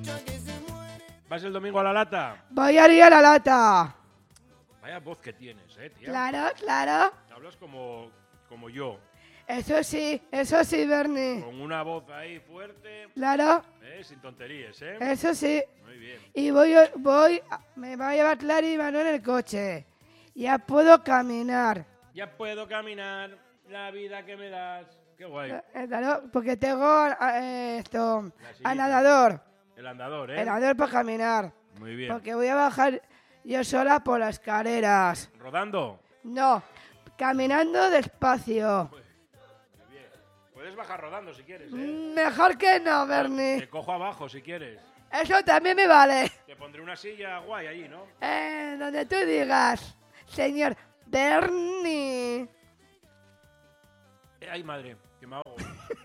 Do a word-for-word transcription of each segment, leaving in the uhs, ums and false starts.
¿Vas el domingo a la lata? Voy a ir a la lata. Vaya voz que tienes, eh, tía. Claro, claro. Hablas como, como yo. Eso sí, eso sí, Bernie. Con una voz ahí fuerte. Claro. Eh, sin tonterías, ¿eh? Eso sí. Muy bien. Y voy, voy, me va a llevar Clara y Manuel en el coche. Ya puedo caminar. Ya puedo caminar, la vida que me das. Qué guay. Eh, Claro, porque tengo eh, esto, La sillita. a nadador. El andador, ¿eh? El nadador para caminar. Muy bien. Porque voy a bajar yo sola por las escaleras. ¿Rodando? No, caminando despacio. Muy bien. Puedes bajar rodando si quieres, ¿eh? Mejor que no, Bernie. Te cojo abajo si quieres. Eso también me vale. Te pondré una silla guay allí, ¿no? Eh, donde tú digas, señor Bernie. Eh, ay, madre, que me ahogo.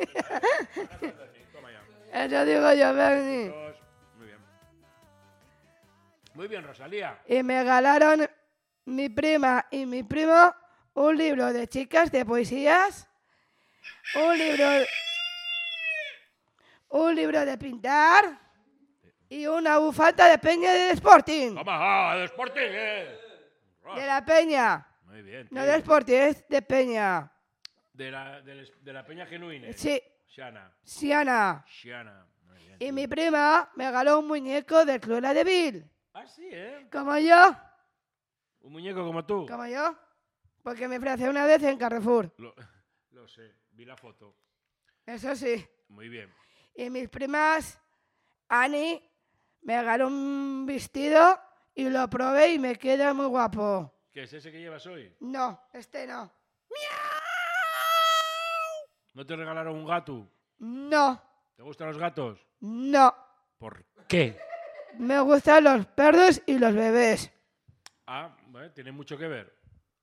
Toma ya. Eso digo yo, Bernie. Dos. Muy bien. Muy bien, Rosalía. Y me regalaron mi prima y mi primo un libro de chicas de poesías, un libro, un libro de pintar y una bufanda de Peña de Sporting. Toma, ah, de Sporting, eh. De la Peña. Muy bien. No tío. de Sporting, es de Peña. De la, de, la- de la Peña Genuine. Sí, Shana. Siana. Shana. Muy bien. Y tío. mi prima me regaló un muñeco de Cruella de Vil. Ah, sí, ¿eh? Como yo, Un muñeco como tú. como yo. Porque me ofreció una vez en Carrefour. Lo, lo sé, vi la foto. Eso sí. Muy bien. Y mis primas, Ani, me regaló un vestido y lo probé y me queda muy guapo. ¿Qué es ese que llevas hoy? No, este no. ¿No te regalaron un gato? No, ¿Te gustan los gatos? no. ¿Por qué? Me gustan los perros y los bebés. Ah, bueno, tiene mucho que ver.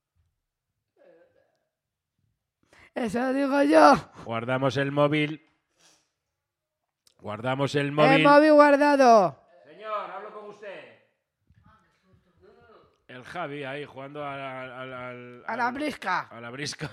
Eso digo yo. Guardamos el móvil. Guardamos el móvil. El móvil guardado. Señor, hablo con usted. El Javi ahí jugando a la, a la- al- A la al- brisca. A la brisca.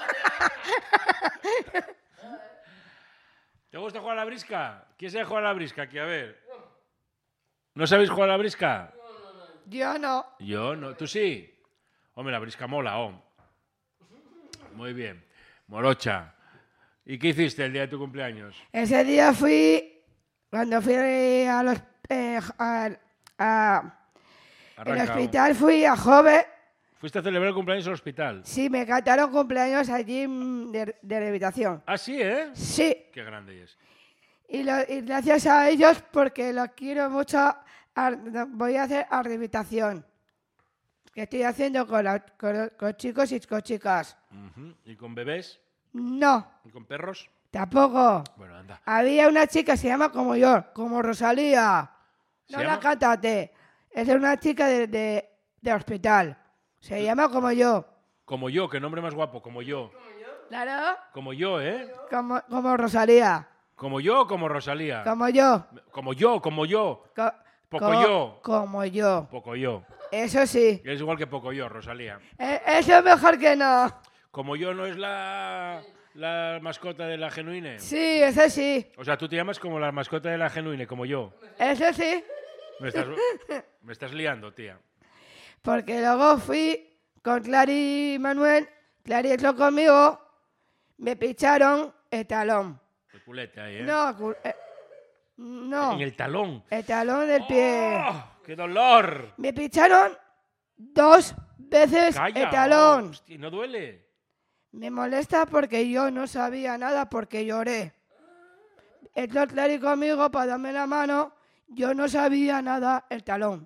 ¿Te gusta jugar a la brisca? ¿Quién sabe jugar a la brisca aquí? A ver. ¿No sabéis jugar a la brisca? Yo no. Yo no. ¿Tú sí? Hombre, la brisca mola, oh. Muy bien. Morocha. ¿Y qué hiciste el día de tu cumpleaños? Ese día fui, cuando fui a los, eh, a, a- el Arranca, hospital, fui a Jove. ¿Fuiste a celebrar el cumpleaños al hospital? Sí, me cantaron cumpleaños allí mm, de, de rehabilitación. Ah, sí, ¿eh? Sí, Qué grande es. y, lo- y gracias a ellos, porque los quiero mucho, a- voy a hacer a rehabilitación. Que estoy haciendo con, la- con los- con chicos y con chicas. Ujú. ¿Y con bebés? No, ¿Y con perros? tampoco. Bueno, anda. Había una chica que se llama como yo, como Rosalía. ¿Se No llama? la cántate. Es una chica de, de, de hospital. Se llama como yo. Como yo, qué nombre más guapo, como yo. Claro. Como yo, ¿eh? Como, como Rosalía. Como yo o como Rosalía. Como yo. Como yo, como yo. Co- Poco co- yo. Como yo. Poco yo. Eso sí. Es igual que poco yo, Rosalía. E- Eso es mejor que no. Como yo no es la, la mascota de la Genuine. Sí, eso sí. O sea, tú te llamas como la mascota de la Genuine, como yo. Eso sí. Me estás, me estás liando, tía. Porque luego fui con Clary y Manuel. Clary entró conmigo. Me picharon el talón. El culete ahí, ¿eh? No, cu- eh, no. En el talón. El talón del pie. ¡Oh! ¡Qué dolor! Me picharon dos veces ¡Calla! el talón. Oh, hostia, ¿no duele? Me molesta porque yo no sabía nada porque lloré. Entró Clary conmigo para darme la mano. Yo no sabía nada el talón.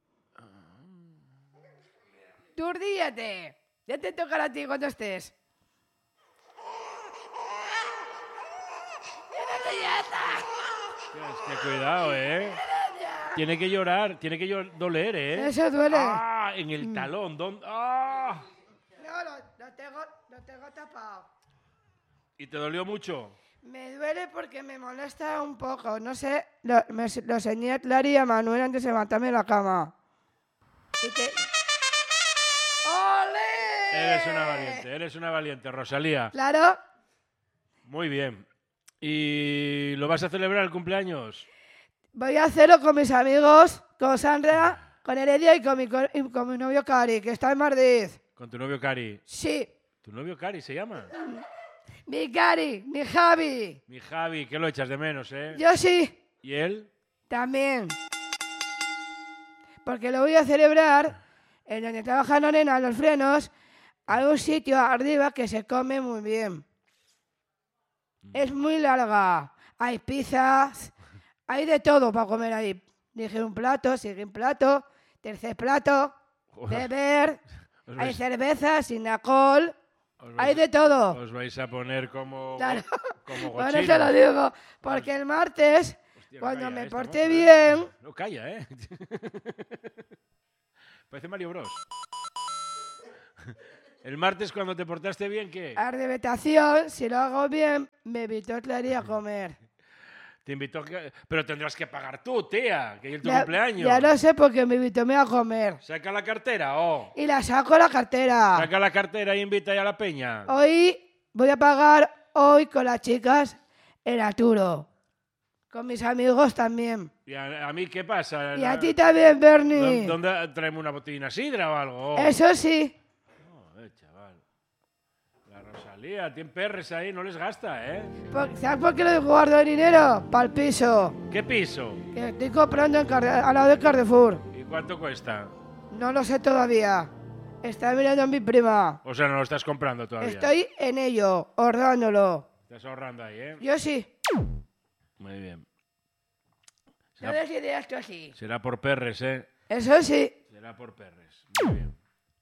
Tú ríete. Ya te tocará a ti cuando estés. Es que cuidado, ¿eh? Tiene que llorar, tiene que llor- doler, ¿eh? Eso duele. ¡Ah! En el talón. ¿Dónde? ¡Ah! No, lo, lo tengo, lo tengo tapado. ¿Y te dolió mucho? Me duele porque me molesta un poco. No sé, lo, me, lo enseñé a Clary y a Manuel antes de levantarme de la cama. Y te... ¡Ole! Eres una valiente, eres una valiente, Rosalía. Claro. Muy bien. ¿Y lo vas a celebrar el cumpleaños? Voy a hacerlo con mis amigos, con Sandra, con Heredia y con mi, co- y con mi novio Cari, que está en Madrid. Con tu novio Cari. Sí, ¿Tu novio Cari se llama? mi Cari, mi Javi. Mi Javi, que lo echas de menos, ¿eh? Yo sí, ¿Y él? también. Porque lo voy a celebrar en donde trabaja Lorena, en los frenos, hay un sitio arriba que se come muy bien. Es muy larga. Hay pizzas, hay de todo para comer ahí. Dije un plato, sigue un plato, tercer plato, beber, Os hay vais, cerveza sin alcohol, os hay vais- de todo. os vais a poner como, Claro. como Por gochinos. eso lo digo, porque el martes, Hostia, cuando calla, me esta porté moza, ¿eh? bien, No calla, ¿eh? Parece Mario Bros. El martes, cuando te portaste bien, ¿qué? a revetación, si lo hago bien, me invitó a Claría a comer. Te invitó... que- Pero tendrás que pagar tú, tía, que es tu Ya, cumpleaños. ya lo sé porque me invitó a comer. Saca la cartera, oh. Y la saco la cartera. Saca la cartera y invita ya a la peña. Hoy voy a pagar hoy con las chicas el Arturo. Con mis amigos también. ¿Y a, a mí qué pasa? Y a ti también, Bernie. ¿Dó- ¿Dónde traemos una botellina sidra o algo? Oh. Eso sí. Joder, chaval. La Rosalía, tiene perres ahí, no les gasta, ¿eh? Por- ¿Sabes por qué le guardo el dinero? Para el piso. ¿Qué piso? Que estoy comprando en Carde- al lado de Carrefour. ¿Y cuánto cuesta? No lo sé todavía. Está mirando mi prima. O sea, no lo estás comprando todavía. Estoy en ello, ahorrándolo. Estás ahorrando ahí, ¿eh? Yo sí. Muy bien. No Será, des ideas tú así. será por perres, ¿eh? Eso sí. Será por perres. Muy bien.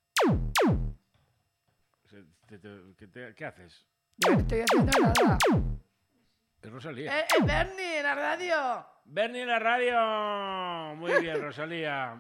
Se- te- te- ¿Qué, te- qué haces? No estoy haciendo nada. Es Rosalía. ¡Eh, eh, Bernie, en la radio! Bernie en la radio. Muy bien, Rosalía.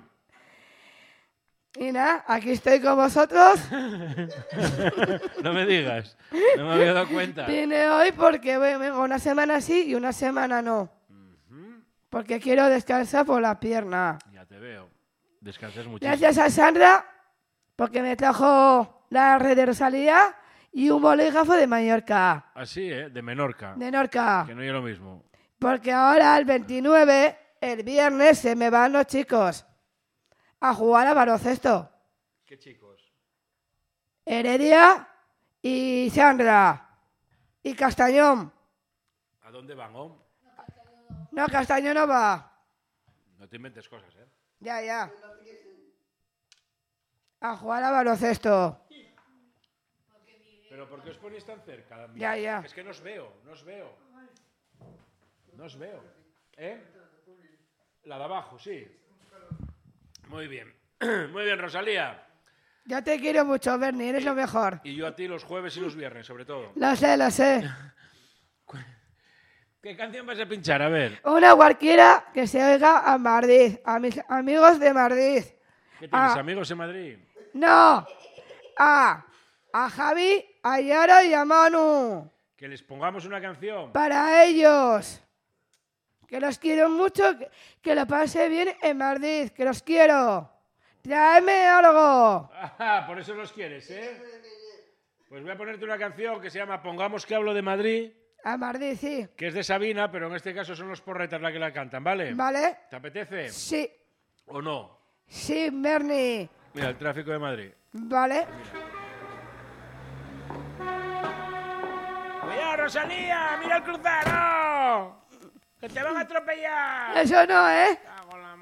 Y nada, aquí estoy con vosotros. No me digas. No me había dado cuenta. Vine hoy porque vengo una semana sí y una semana no. Ujú. Porque quiero descansar por la pierna. Ya te veo. Descansas muchísimo. Gracias a Sandra, porque me trajo la red de Rosalía y un bolígrafo de Mallorca, Así, ¿eh? De Menorca. de Norca. Que no es lo mismo. Porque ahora el veintinueve, el viernes, se me van los chicos a jugar a baloncesto. ¿Qué chicos? Heredia y Sandra. Y Castañón. ¿A dónde van, oh? No, Castañón no va. No te inventes cosas, ¿eh? Ya, ya. A jugar a baloncesto. ¿Pero por qué os ponéis tan cerca? Ya, ya. Es que no os veo, no os veo. No os veo. ¿Eh? La de abajo, sí. Muy bien. Muy bien, Rosalía. Yo te quiero mucho, Bernie, eres lo mejor. Y yo a ti los jueves y los viernes, sobre todo. Lo sé, lo sé. ¿Qué canción vas a pinchar? A ver. Una cualquiera que se oiga a Madrid, a mis amigos de Madrid. ¿Qué tienes, Ah. amigos en Madrid? No, a, a Javi, a Yara y a Manu. Que les pongamos una canción. Para ellos. Que los quiero mucho, que, que lo pase bien en Madrid, que los quiero. Tráeme algo. Ah, por eso los quieres, ¿eh? Pues voy a ponerte una canción que se llama Pongamos que hablo de Madrid, A Madrid, sí. que es de Sabina, pero en este caso son los porretas la que la cantan, ¿vale? ¿Vale? ¿Te apetece? Sí, ¿O no? sí, Bernie. Mira, el tráfico de Madrid. ¿Vale? ¡Cuidado, Rosalía! ¡Mira el cruzado! ¡Que te van a atropellar! Eso no, ¿eh?